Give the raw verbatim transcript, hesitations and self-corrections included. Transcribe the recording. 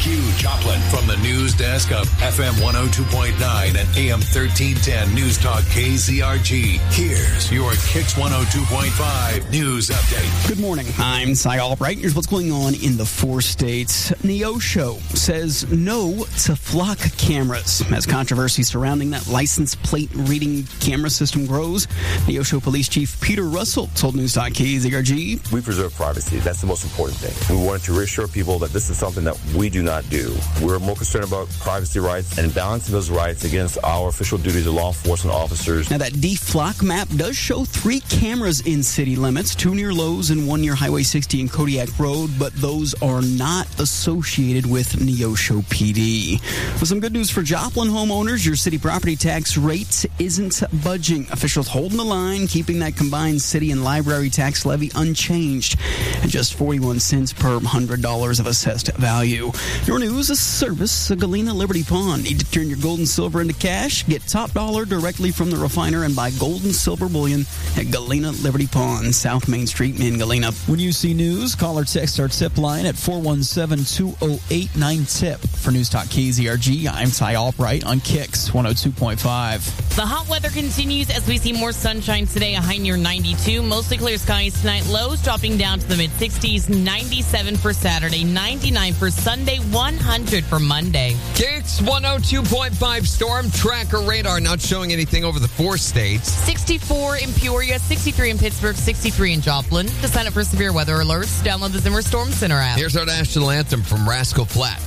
Hugh Joplin from the news desk of F M one oh two point nine and A M thirteen ten News Talk K Z R G. Here's your Kicks one oh two point five news update. Good morning. I'm Cy Albright. Here's what's going on in the four states. Neosho says no to flock cameras. As controversy surrounding that license plate reading camera system grows, Neosho Police Chief Peter Russell told News Talk K Z R G. We preserve privacy. That's the most important thing. We wanted to reassure people that this is something that we do not do. We're more concerned about privacy rights and balancing those rights against our official duties of law enforcement officers. Now, that deflock map does show three cameras in city limits, two near Lowe's and one near Highway sixty and Kodiak Road, but those are not associated with Neosho P D. With some good news for Joplin homeowners, your city property tax rate isn't budging. Officials holding the line, keeping that combined city and library tax levy unchanged at just forty-one cents per one hundred dollars of assessed value. Your news, a service of Galena Liberty Pawn. Need to turn your gold and silver into cash? Get top dollar directly from the refiner and buy gold and silver bullion at Galena Liberty Pawn, South Main Street in Galena. When you see news, call or text our tip line at four one seven, two oh eight, nine tip. For News Talk K Z R G, I'm Ty Albright on Kicks one oh two point five. The hot weather continues as we see more sunshine today, a high near ninety-two. Mostly clear skies tonight. Lows dropping down to the mid-sixties, ninety-seven for Saturday, ninety-nine for Sunday, one hundred for Monday. Kicks one oh two point five storm tracker radar not showing anything over the four states. sixty-four in Peoria, sixty-three in Pittsburgh, sixty-three in Joplin. To sign up for severe weather alerts, download the Zimmer Storm Center app. Here's our national anthem from Rascal Flatts.